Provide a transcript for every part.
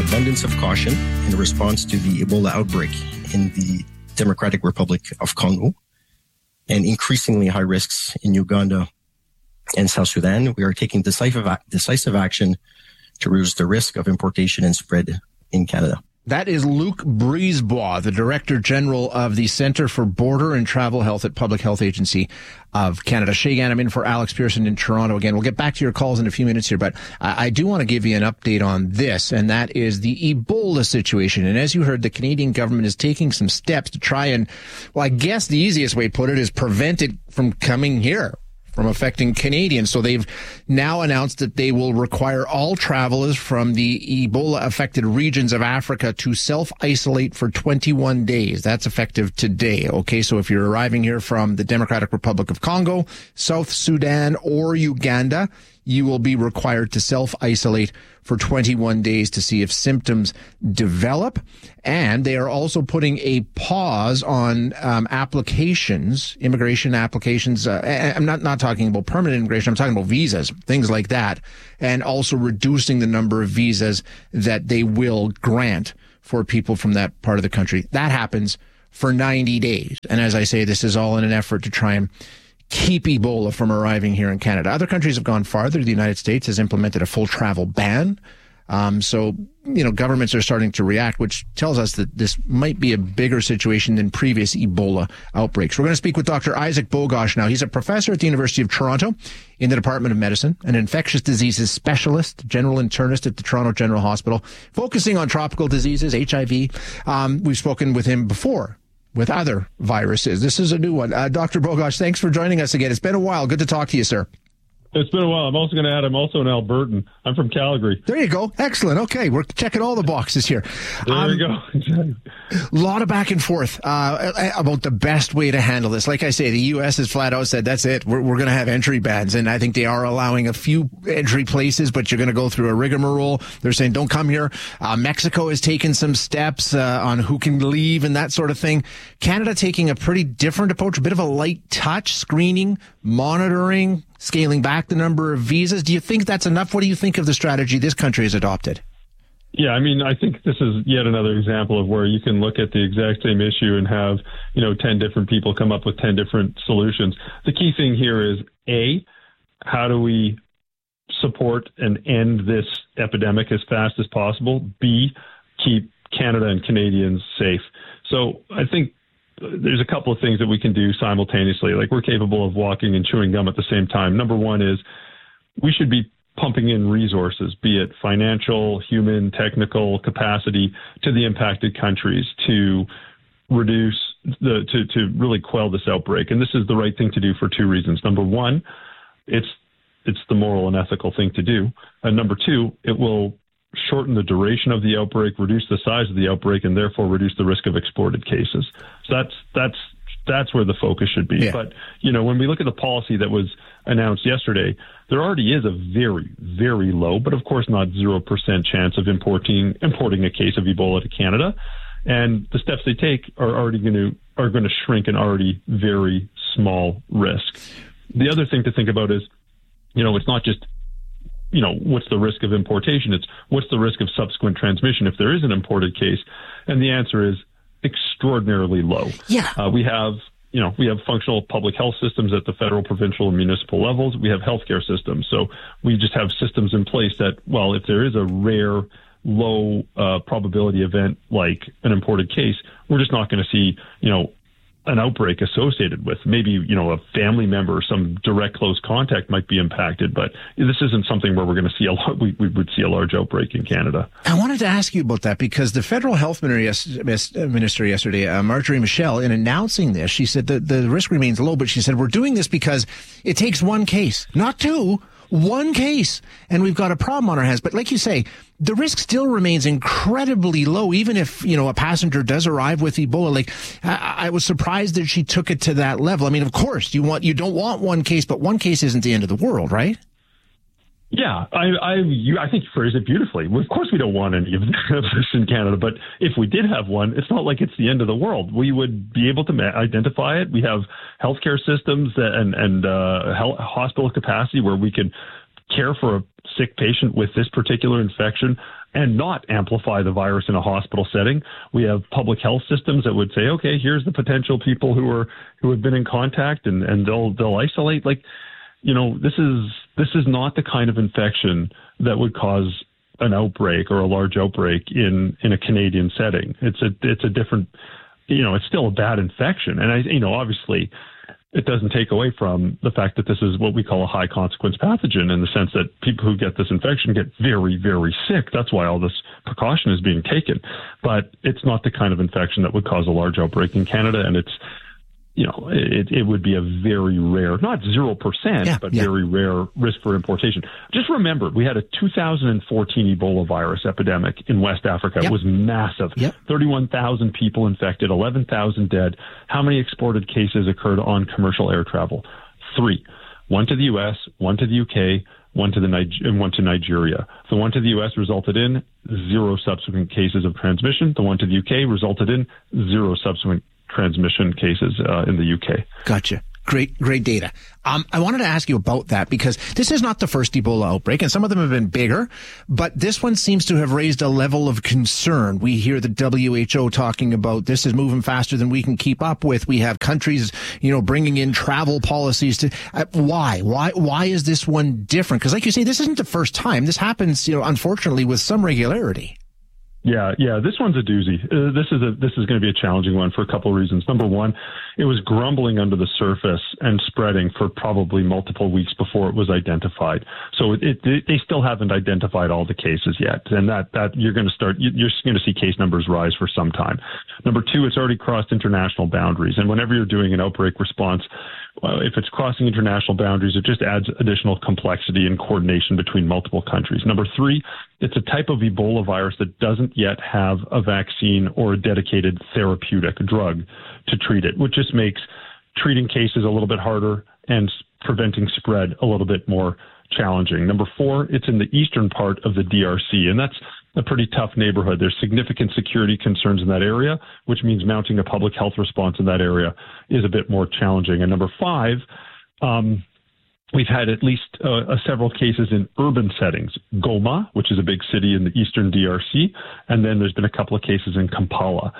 abundance of caution in response to the Ebola outbreak in the Democratic Republic of Congo and increasingly high risks in Uganda and South Sudan, we are taking decisive action to reduce the risk of importation and spread in Canada. That is Luc Brisebois, the Director General of the Centre for Border and Travel Health at Public Health Agency of Canada. Shay Ganam in for Alex Pearson in Toronto again. We'll get back to your calls in a few minutes here, but I do want to give you an update on this, and that is the Ebola situation. And as you heard, the Canadian government is taking some steps to try and, well, I guess the easiest way to put it is prevent it from coming here, from affecting Canadians. So they've now announced that they will require all travelers from the Ebola-affected regions of Africa to self-isolate for 21 days. That's effective today. Okay, so if you're arriving here from the Democratic Republic of Congo, South Sudan, or Uganda, you will be required to self-isolate for 21 days to see if symptoms develop. And they are also putting a pause on applications, immigration applications. I'm not talking about permanent immigration. I'm talking about visas, things like that, and also reducing the number of visas that they will grant for people from that part of the country. That happens for 90 days. And as I say, this is all in an effort to try and keep Ebola from arriving here in Canada. Other countries have gone farther. The United States has implemented a full travel ban. So, governments are starting to react, which tells us that this might be a bigger situation than previous Ebola outbreaks. We're going to speak with Dr. Isaac Bogosh now. He's a professor at the University of Toronto in the Department of Medicine, an infectious diseases specialist, general internist at the Toronto General Hospital, focusing on tropical diseases, HIV. We've spoken with him before with other viruses. This is a new one. Dr. Bogosh, thanks for joining us again. It's been a while. Good to talk to you, sir. It's been a while. I'm also going to add, I'm also an Albertan. I'm from Calgary. There you go. Excellent. Okay, we're checking all the boxes here. There we go. A lot of back and forth about the best way to handle this. Like I say, the U.S. has flat out said, that's it. We're going to have entry bans. And I think they are allowing a few entry places, but you're going to go through a rigmarole. They're saying, don't come here. Mexico has taken some steps on who can leave and that sort of thing. Canada taking a pretty different approach, a bit of a light touch, screening, monitoring, scaling back the number of visas. Do you think that's enough? What do you think of the strategy this country has adopted? Yeah, I think this is yet another example of where you can look at the exact same issue and have, 10 different people come up with 10 different solutions. The key thing here is, A, how do we support and end this epidemic as fast as possible? B, keep Canada and Canadians safe. So I think there's a couple of things that we can do simultaneously. Like, we're capable of walking and chewing gum at the same time. Number one is we should be pumping in resources, be it financial, human, technical capacity, to the impacted countries to reduce to really quell this outbreak. And this is the right thing to do for two reasons. Number one, it's the moral and ethical thing to do. And number two, it will shorten the duration of the outbreak, reduce the size of the outbreak, and therefore reduce the risk of exported cases. So that's where the focus should be. Yeah. But, when we look at the policy that was announced yesterday, there already is a very, very low, but of course not 0% chance of importing a case of Ebola to Canada. And the steps they take are going to shrink an already very small risk. The other thing to think about is, it's not just what's the risk of importation? It's what's the risk of subsequent transmission if there is an imported case? And the answer is extraordinarily low. Yeah. We have functional public health systems at the federal, provincial, and municipal levels. We have healthcare systems. So we just have systems in place that, well, if there is a rare, low probability event like an imported case, we're just not going to see, an outbreak associated with. Maybe, a family member or some direct close contact might be impacted, but this isn't something where we're going to see we would see a large outbreak in Canada. I wanted to ask you about that because the federal health minister yesterday, Marjorie Michel, in announcing this, she said that the risk remains low, but she said, we're doing this because it takes one case, not two, one case, and we've got a problem on our hands. But like you say, the risk still remains incredibly low, even if, a passenger does arrive with Ebola. Like, I was surprised that she took it to that level. I mean, of course, you don't want one case, but one case isn't the end of the world, right? Yeah, I think you phrased it beautifully. Of course, we don't want any of this in Canada, but if we did have one, it's not like it's the end of the world. We would be able to identify it. We have healthcare systems and hospital capacity where we can care for a sick patient with this particular infection and not amplify the virus in a hospital setting. We have public health systems that would say, okay, here's the potential people who have been in contact, and they'll isolate. Like, this is not the kind of infection that would cause an outbreak or a large outbreak in a Canadian setting. It's a different, it's still a bad infection. And obviously it doesn't take away from the fact that this is what we call a high consequence pathogen, in the sense that people who get this infection get very, very sick. That's why all this precaution is being taken. But it's not the kind of infection that would cause a large outbreak in Canada. And it's, it would be a very rare, not 0%, but very rare risk for importation. Just remember, we had a 2014 Ebola virus epidemic in West Africa. It was massive. 31,000 people infected, 11,000 dead. How many exported cases occurred on commercial air travel? 3. One to the U.S., one to the U.K., one to Nigeria. The one to the U.S. resulted in 0 subsequent cases of transmission. The one to the U.K. resulted in 0 subsequent transmission cases in the UK. Gotcha. Great data. I wanted to ask you about that, because this is not the first Ebola outbreak, and some of them have been bigger, but this one seems to have raised a level of concern. We hear the WHO talking about this is moving faster than we can keep up with. We have countries, bringing in travel policies to, why is this one different? Because like you say, this isn't the first time. This happens, unfortunately, with some regularity. Yeah. This one's a doozy. This is going to be a challenging one for a couple of reasons. Number one, it was grumbling under the surface and spreading for probably multiple weeks before it was identified. So they still haven't identified all the cases yet, and that you're going to see case numbers rise for some time. Number two, it's already crossed international boundaries, and whenever you're doing an outbreak response, if it's crossing international boundaries, it just adds additional complexity and coordination between multiple countries. Number three, it's a type of Ebola virus that doesn't yet have a vaccine or a dedicated therapeutic drug to treat it, which just makes treating cases a little bit harder and preventing spread a little bit more challenging. Number four, it's in the eastern part of the DRC, and that's a pretty tough neighborhood. There's significant security concerns in that area, which means mounting a public health response in that area is a bit more challenging. And number five, we've had at least several cases in urban settings. Goma, which is a big city in the eastern DRC, and then there's been a couple of cases in Kampala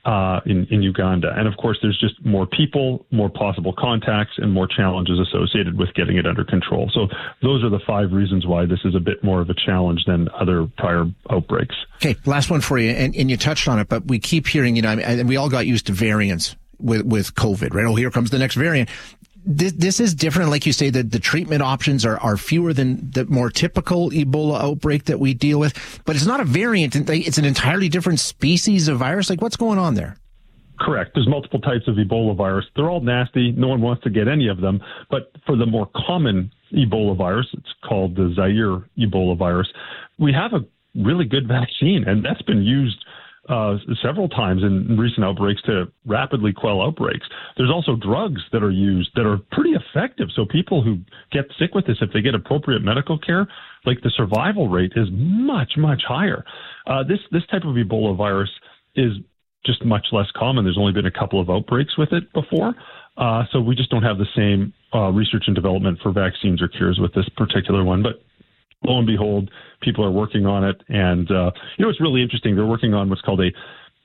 in Uganda. And of course, there's just more people, more possible contacts, and more challenges associated with getting it under control. So those are the 5 reasons why this is a bit more of a challenge than other prior outbreaks. Okay, last one for you, and you touched on it, but we keep hearing, and we all got used to variants with COVID, right? Oh, here comes the next variant. This is different. Like you say, the treatment options are fewer than the more typical Ebola outbreak that we deal with. But it's not a variant. It's an entirely different species of virus. Like, what's going on there? Correct. There's multiple types of Ebola virus. They're all nasty. No one wants to get any of them. But for the more common Ebola virus, it's called the Zaire Ebola virus, we have a really good vaccine, and that's been used several times in recent outbreaks to rapidly quell outbreaks. There's also drugs that are used that are pretty effective. So people who get sick with this, if they get appropriate medical care, like the survival rate is much, much higher. This type of Ebola virus is just much less common. There's only been a couple of outbreaks with it before. So we just don't have the same research and development for vaccines or cures with this particular one. But lo and behold, people are working on it. And, it's really interesting. They're working on what's called a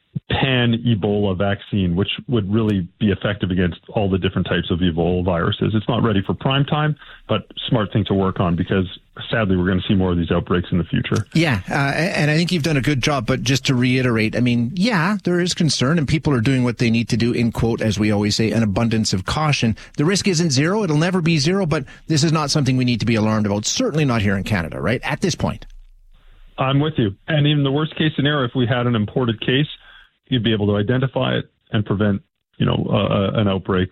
pan-Ebola vaccine, which would really be effective against all the different types of Ebola viruses. It's not ready for prime time, but smart thing to work on, because sadly we're going to see more of these outbreaks in the future. Yeah, and I think you've done a good job, but just to reiterate, there is concern, and people are doing what they need to do, in quote, as we always say, an abundance of caution. The risk isn't zero. It'll never be zero, but this is not something we need to be alarmed about, certainly not here in Canada, right, at this point. I'm with you. And even the worst case scenario, if we had an imported case, you'd be able to identify it and prevent, an outbreak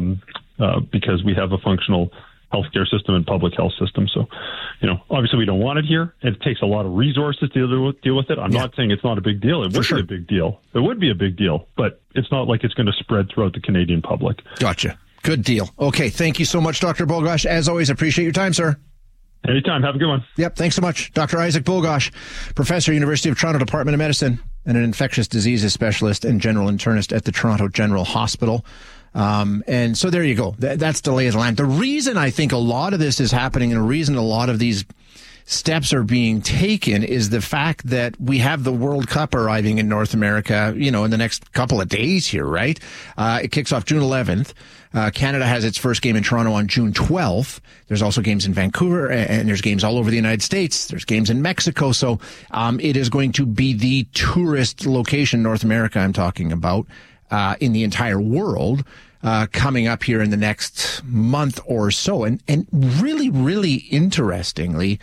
because we have a functional healthcare system and public health system. So, obviously we don't want it here. It takes a lot of resources to deal with it. I'm not saying it's not a big deal. It would be a big deal. It would be a big deal, but it's not like it's going to spread throughout the Canadian public. Gotcha. Good deal. Okay. Thank you so much, Dr. Bogosh. As always, appreciate your time, sir. Anytime. Have a good one. Yep. Thanks so much. Dr. Isaac Bogosh, professor, University of Toronto Department of Medicine, and an infectious diseases specialist and general internist at the Toronto General Hospital. And so there you go. That's the lay of the land. The reason I think a lot of this is happening and the reason a lot of these steps are being taken is the fact that we have the World Cup arriving in North America, in the next couple of days here, right? It kicks off June 11th. Canada has its first game in Toronto on June 12th. There's also games in Vancouver, and there's games all over the United States. There's games in Mexico. So it is going to be the tourist location, North America I'm talking about, in the entire world, coming up here in the next month or so. And really, really interestingly,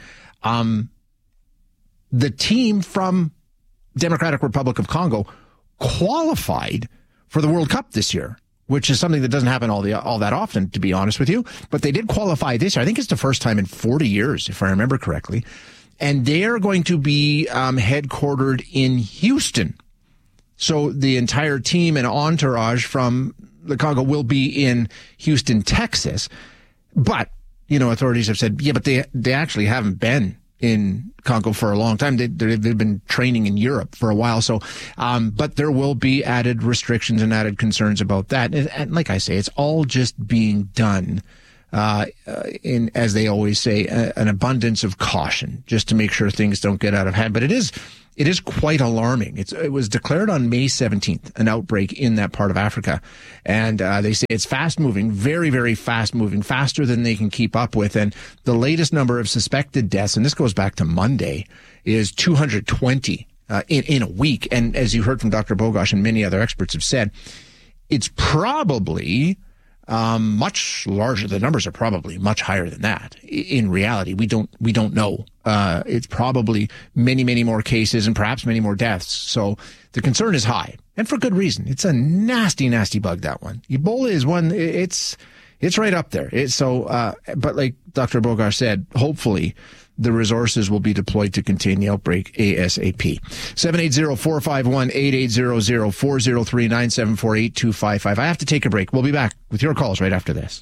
the team from Democratic Republic of Congo qualified for the World Cup this year, which is something that doesn't happen all that often, to be honest with you. But they did qualify this year. I think it's the first time in 40 years, if I remember correctly. And they are going to be headquartered in Houston. So the entire team and entourage from the Congo will be in Houston, Texas. But, authorities have said, but they actually haven't been in Congo for a long time. They've been training in Europe for a while. So, but there will be added restrictions and added concerns about that. And like I say, it's all just being done, in, as they always say, an abundance of caution, just to make sure things don't get out of hand. But it is quite alarming. It was declared on May 17th, an outbreak in that part of Africa. And they say it's fast moving, very, very fast moving, faster than they can keep up with. And the latest number of suspected deaths, and this goes back to Monday, is 220 in a week. And as you heard from Dr. Bogosh and many other experts have said, it's probably much larger. The numbers are probably much higher than that. In reality, we don't know. It's probably many, many more cases and perhaps many more deaths. So the concern is high, and for good reason. It's a nasty, nasty bug, that one. Ebola is one. It's right up there. But like Dr. Bogosh said, hopefully the resources will be deployed to contain the outbreak ASAP. 780-451-8800, 403-974-8255. I have to take a break. We'll be back with your calls right after this.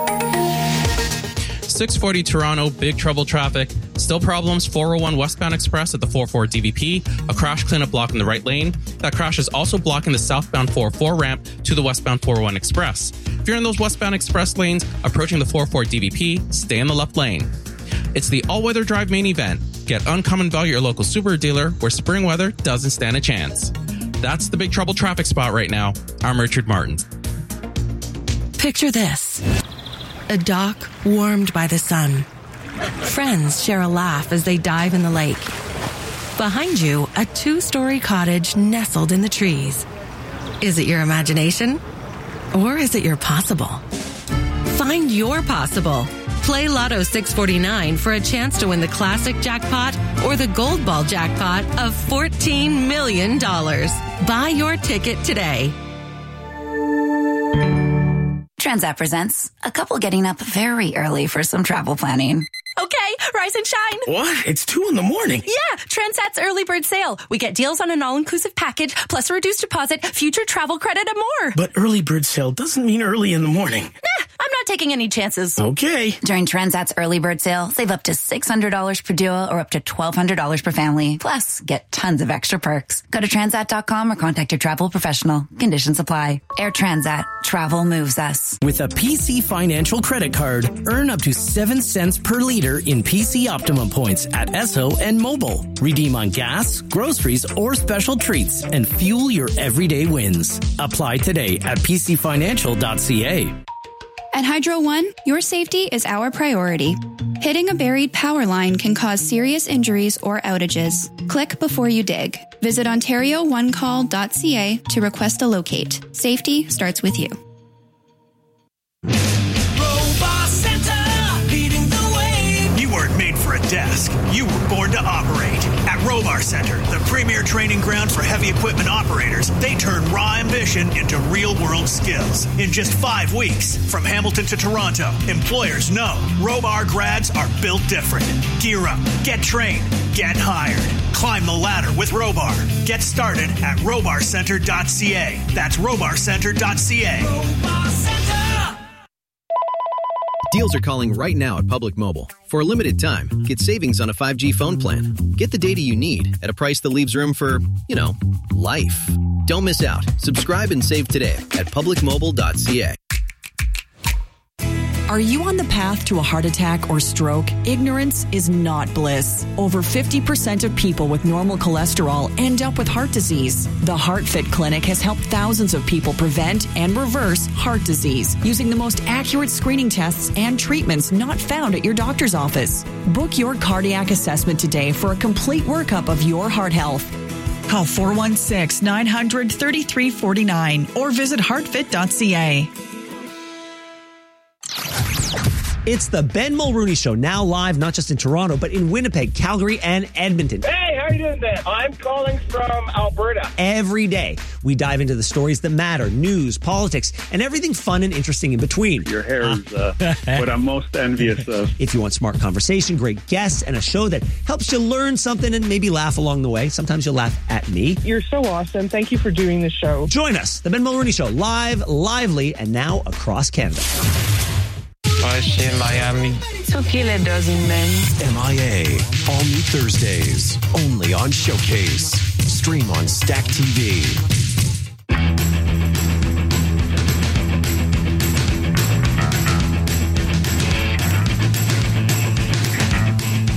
640 Toronto, big trouble traffic. Still problems, 401 westbound express at the 44 DVP. A crash cleanup blocking the right lane. That crash is also blocking the southbound 404 ramp to the westbound 401 express. If you're in those westbound express lanes approaching the 44 DVP, stay in the left lane. It's the all-weather drive main event. Get uncommon value at your local Subaru dealer where spring weather doesn't stand a chance. That's the big trouble traffic spot right now. I'm Richard Martin. Picture this. A dock warmed by the sun. Friends share a laugh as they dive in the lake. Behind you, a 2-story cottage nestled in the trees. Is it your imagination? Or is it your possible? Find your possible. Play Lotto 649 for a chance to win the classic jackpot or the gold ball jackpot of $14 million. Buy your ticket today. Transat presents a couple getting up very early for some travel planning. Okay, rise and shine. What? It's 2 a.m. Yeah, Transat's early bird sale. We get deals on an all-inclusive package, plus a reduced deposit, future travel credit, and more. But early bird sale doesn't mean early in the morning. Nah, I'm not taking any chances. Okay. During Transat's early bird sale, save up to $600 per duo or up to $1,200 per family. Plus, get tons of extra perks. Go to Transat.com or contact your travel professional. Conditions apply. Air Transat. Travel moves us. With a PC Financial credit card, earn up to 7 cents per liter in PC Optimum points at Esso and Mobile. Redeem on gas, groceries, or special treats and fuel your everyday wins. Apply today at pcfinancial.ca. At Hydro One, your safety is our priority. Hitting a buried power line can cause serious injuries or outages. Click before you dig. Visit OntarioOneCall.ca to request a locate. Safety starts with you. Made for a desk. You were born to operate. At Robar Center, the premier training ground for heavy equipment operators, they turn raw ambition into real-world skills. In just 5 weeks, from Hamilton to Toronto, employers know Robar grads are built different. Gear up, get trained, get hired. Climb the ladder with Robar. Get started at robarcenter.ca. That's robarcenter.ca. Robar Center! Deals are calling right now at Public Mobile. For a limited time, get savings on a 5G phone plan. Get the data you need at a price that leaves room for, life. Don't miss out. Subscribe and save today at publicmobile.ca. Are you on the path to a heart attack or stroke? Ignorance is not bliss. Over 50% of people with normal cholesterol end up with heart disease. The HeartFit Clinic has helped thousands of people prevent and reverse heart disease using the most accurate screening tests and treatments not found at your doctor's office. Book your cardiac assessment today for a complete workup of your heart health. Call 416-900-3349 or visit heartfit.ca. It's the Ben Mulrooney Show, now live not just in Toronto, but in Winnipeg, Calgary, and Edmonton. Hey, how are you doing there? I'm calling from Alberta. Every day, we dive into the stories that matter, news, politics, and everything fun and interesting in between. Your hair is what I'm most envious of. If you want smart conversation, great guests, and a show that helps you learn something and maybe laugh along the way. Sometimes you'll laugh at me. You're so awesome. Thank you for doing the show. Join us, the Ben Mulrooney Show, live, lively, and now across Canada. In Miami. To kill a dozen men. MIA. All new Thursdays. Only on Showcase. Stream on Stack TV.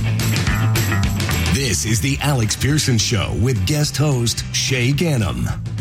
This is the Alex Pearson Show with guest host Shay Ganem.